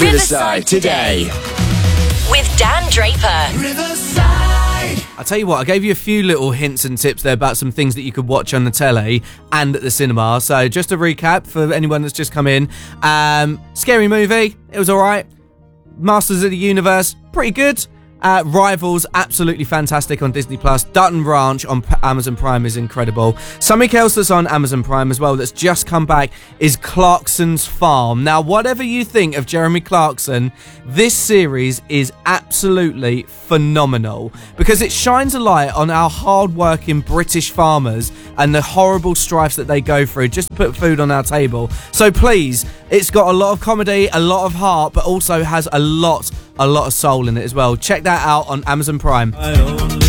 Riverside Today with Dan Draper. Riverside. I tell you what, I gave you a few little hints and tips there about some things that you could watch on the telly and at the cinema. So just to recap for anyone that's just come in, Scary Movie, it was alright. Masters of the Universe, pretty good. Rivals, absolutely fantastic on Disney+. Dutton Ranch on Amazon Prime is incredible. Something else that's on Amazon Prime as well that's just come back is Clarkson's Farm. Now, whatever you think of Jeremy Clarkson, this series is absolutely phenomenal because it shines a light on our hard-working British farmers and the horrible strifes that they go through just to put food on our table. So please, it's got a lot of comedy, a lot of heart, but also has a lot of soul in it as well. Check that out on Amazon Prime.